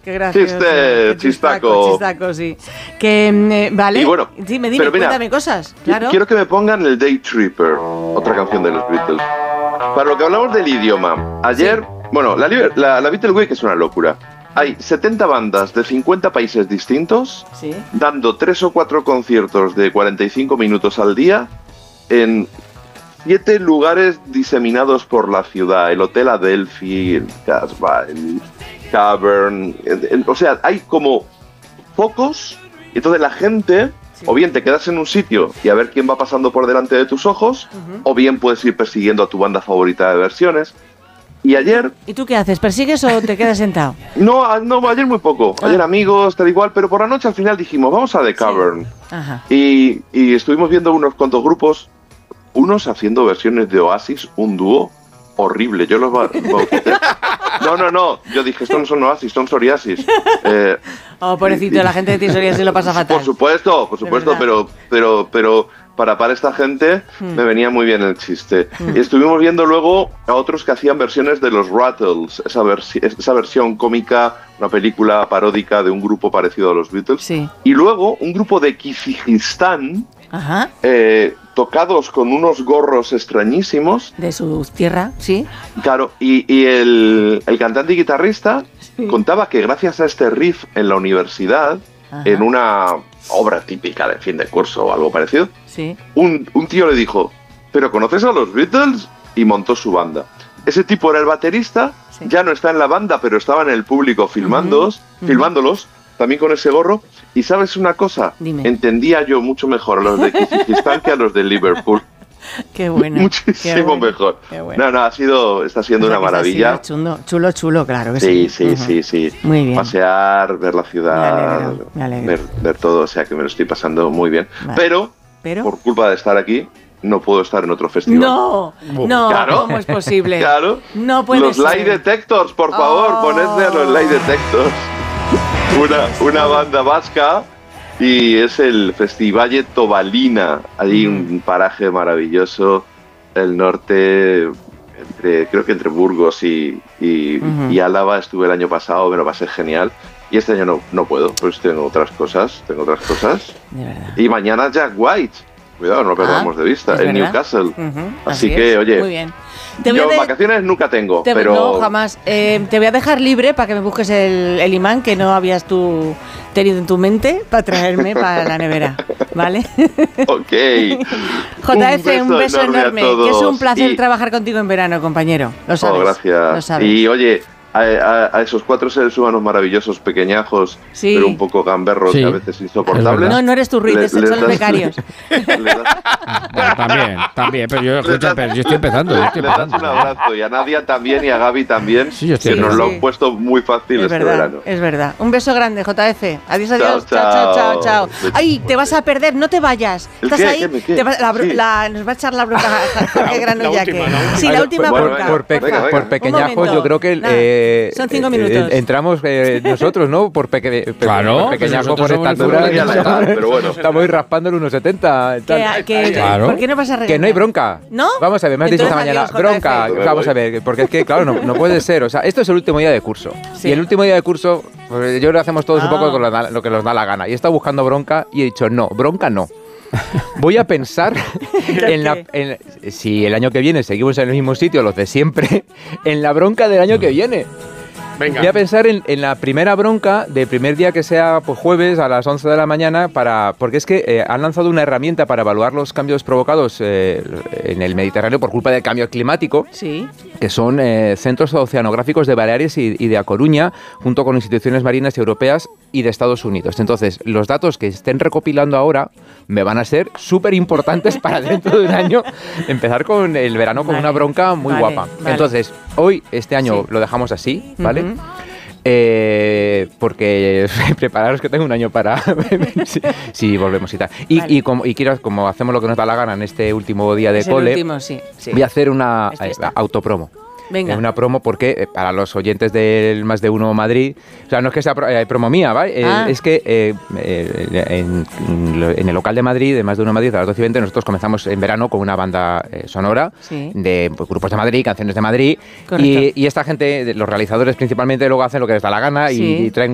Qué gracioso. Chistaco, sí. Que, vale. Y bueno, sí, dime, cuéntame cosas. Claro. Quiero que me pongan el Day Tripper, otra canción de los Beatles. Para lo que hablamos del idioma, ayer, bueno, la Beatle Week es una locura. Hay 70 bandas de 50 países distintos, dando 3 o 4 conciertos de 45 minutos al día en 7 lugares diseminados por la ciudad. El Hotel Adelphi, el Casbah, el Cavern. O sea, hay como focos. Y entonces la gente, o bien te quedas en un sitio y a ver quién va pasando por delante de tus ojos, o bien puedes ir persiguiendo a tu banda favorita de versiones. Y ayer... ¿Y tú qué haces? ¿Persigues o te quedas sentado? No, ayer muy poco. Ayer amigos, tal igual, pero por la noche al final dijimos, vamos a The Cavern. Ajá. Y estuvimos viendo unos cuantos grupos, unos haciendo versiones de Oasis, un dúo horrible. Yo los bauticé. No. Yo dije, estos no son Oasis, son psoriasis. Pobrecito, la gente de psoriasis lo pasa fatal. Por supuesto, pero para esta gente me venía muy bien el chiste. Y estuvimos viendo luego a otros que hacían versiones de los Rattles, esa versión cómica, una película paródica de un grupo parecido a los Beatles. Sí. Y luego un grupo de Kirguistán, tocados con unos gorros extrañísimos. De su tierra, sí. Claro, y el cantante y guitarrista contaba que gracias a este riff en la universidad, en una obra típica de fin de curso o algo parecido, un tío le dijo, ¿pero conoces a los Beatles? Y montó su banda. Ese tipo era el baterista, ya no está en la banda, pero estaba en el público filmándolos, también con ese gorro. Y ¿sabes una cosa? Dime. Entendía yo mucho mejor a los de Kirguistán que a los de Liverpool. Qué bueno. Muchísimo mejor. No, está siendo una maravilla. Chulo, claro que sí. Sí. Muy bien. Pasear, ver la ciudad, me alegro. ver todo, o sea que me lo estoy pasando muy bien. Vale. Pero, por culpa de estar aquí, no puedo estar en otro festival. No, claro, ¿cómo es posible? Claro. No puede los ser. Lie Detectors, por favor, ponedme a los Lie Detectors. Una banda vasca. Y es el Festivalle Tobalina, allí un paraje maravilloso, el norte, creo que entre Burgos y Álava. Estuve el año pasado, me lo pasé genial. Y este año no puedo, pues tengo otras cosas. De verdad. Y mañana Jack White, cuidado, no lo perdamos de vista, en Newcastle. Así que, oye, muy bien. Yo vacaciones nunca tengo, pero... No, jamás. Te voy a dejar libre para que me busques el imán que no habías tú tenido en tu mente para traerme para la nevera, ¿vale? Ok. JF, un beso enorme. Que es un placer trabajar contigo en verano, compañero. Lo sabes. Gracias. Lo sabes. Y oye, a esos 4 seres humanos maravillosos, pequeños, pero un poco gamberros y a veces insoportables. No eres tú, Ruiz, son los becarios. También, pero yo estoy empezando. Le das un abrazo, y a Nadia también y a Gaby también, que nos lo han puesto muy fácil este verano. Es verdad. Un beso grande, JF. Adiós. Chao. Ay, te vas a perder, no te vayas. ¿Estás ahí? ¿Qué? Nos va a echar la bronca Jorge Granollaque. Sí, la última bronca. Por pequeñajos, yo creo que... son 5 minutos. Entramos nosotros, ¿no? Por pequeñajo, por esta altura. Pero bueno. Estamos raspando el 1,70. Claro. ¿Por qué no vas a regalar? Que no hay bronca. ¿No? Vamos a ver, me has dicho esta mañana. Bronca. Vamos a ver, porque es que, claro, no puede ser. O sea, esto es el último día de curso. Y el último día de curso, pues, yo creo que hacemos todos un poco con lo que nos da la gana. Y he estado buscando bronca y he dicho, no, bronca no. Voy a pensar si el año que viene seguimos en el mismo sitio, los de siempre, en la bronca del año que viene. Venga. Voy a pensar en la primera bronca del primer día, que sea pues, jueves a las 11 de la mañana, porque es que han lanzado una herramienta para evaluar los cambios provocados en el Mediterráneo por culpa del cambio climático, que son centros oceanográficos de Baleares y de A Coruña, junto con instituciones marinas europeas y de Estados Unidos. Entonces, los datos que estén recopilando ahora me van a ser súper importantes para dentro de un año empezar con el verano con una bronca muy guapa. Entonces, este año lo dejamos así, ¿vale? Porque prepararos que tengo un año para si volvemos y tal. Y como hacemos lo que nos da la gana en este último día de cole, voy a hacer una autopromo. Venga. Una promo porque para los oyentes del Más de Uno Madrid, o sea, no es que sea promo mía, ¿vale? Es que en el local de Madrid, de Más de Uno Madrid, a las 12:20, nosotros comenzamos en verano con una banda sonora de grupos de Madrid, canciones de Madrid, y esta gente, los realizadores principalmente, luego hacen lo que les da la gana y traen